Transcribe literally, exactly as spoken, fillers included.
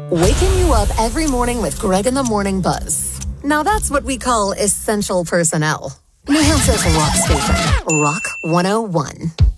Waking you up every morning with Greg in the Morning Buzz. Now that's what we call essential personnel. New Hampshire's rock station, Rock one oh one.